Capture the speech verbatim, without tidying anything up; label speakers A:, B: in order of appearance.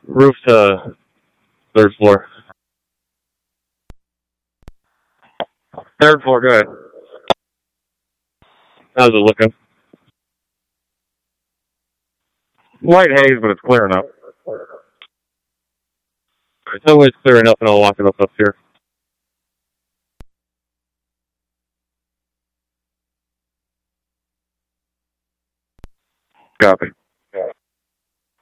A: Roof to third floor. Third floor, go ahead. How's it looking? Light haze, but it's clear enough. It's always clear enough, and I'll lock it up up here. Copy.